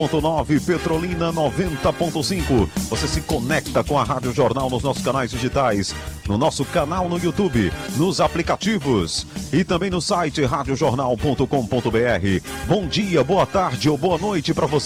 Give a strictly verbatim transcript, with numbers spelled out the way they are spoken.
ponto nove, Petrolina noventa ponto cinco. Você se conecta com a Rádio Jornal nos nossos canais digitais, no nosso canal no YouTube, nos aplicativos e também no site rádio jornal ponto com ponto br. Bom dia, boa tarde ou boa noite para você.